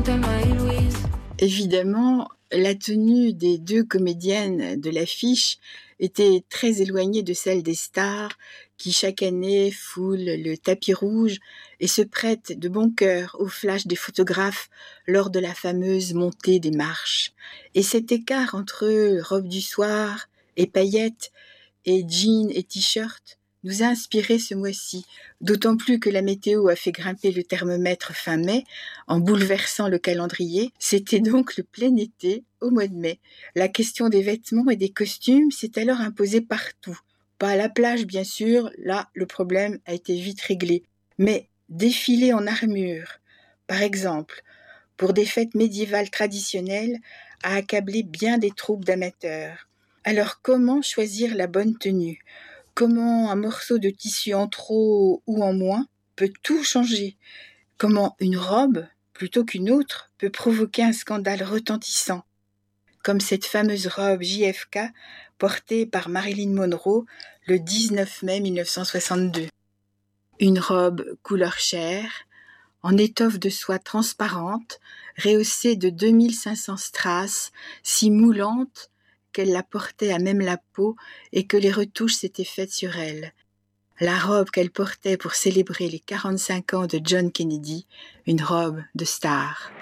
Évidemment, la tenue des deux comédiennes de l'affiche était très éloignée de celle des stars qui chaque année foulent le tapis rouge et se prêtent de bon cœur au flash des photographes lors de la fameuse montée des marches. Et cet écart entre robe du soir et paillettes et jeans et t-shirts nous a inspiré ce mois-ci, d'autant plus que la météo a fait grimper le thermomètre fin mai en bouleversant le calendrier. C'était donc le plein été au mois de mai. La question des vêtements et des costumes s'est alors imposée partout. Pas à la plage, bien sûr, là, le problème a été vite réglé. Mais défiler en armure, par exemple, pour des fêtes médiévales traditionnelles, a accablé bien des troupes d'amateurs. Alors comment choisir la bonne tenue ? Comment un morceau de tissu en trop ou en moins peut tout changer ? Comment une robe, plutôt qu'une autre, peut provoquer un scandale retentissant ? Comme cette fameuse robe JFK portée par Marilyn Monroe le 19 mai 1962. Une robe couleur chair, en étoffe de soie transparente, rehaussée de 2500 strass, si moulante qu'elle la portait à même la peau et que les retouches s'étaient faites sur elle. La robe qu'elle portait pour célébrer les 45 ans de John Kennedy, une robe de star.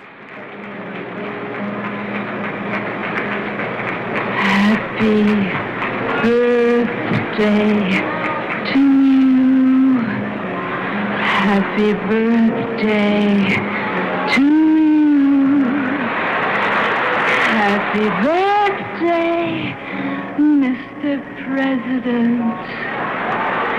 Happy birthday to you. Happy birthday to you. Happy birthday, Mr. President.